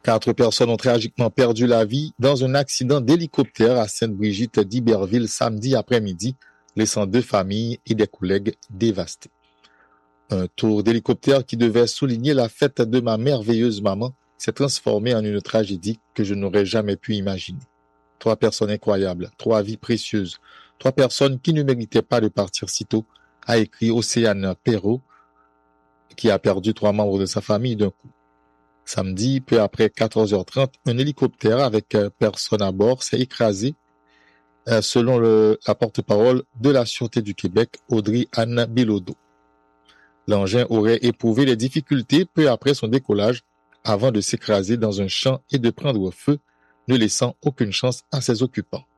4 personnes ont tragiquement perdu la vie dans un accident d'hélicoptère à Sainte-Brigitte d'Iberville samedi après-midi, laissant 2 familles et des collègues dévastés. Un tour d'hélicoptère qui devait souligner la fête de ma merveilleuse maman s'est transformé en une tragédie que je n'aurais jamais pu imaginer. 3 personnes incroyables, 3 vies précieuses, 3 personnes qui ne méritaient pas de partir si tôt, a écrit Océane Perrault, qui a perdu 3 membres de sa famille d'un coup. Samedi, peu après 14h30, un hélicoptère avec personne à bord s'est écrasé, selon la porte-parole de la Sûreté du Québec, Audrey-Anne Bilodeau. L'engin aurait éprouvé les difficultés peu après son décollage, avant de s'écraser dans un champ et de prendre feu, ne laissant aucune chance à ses occupants.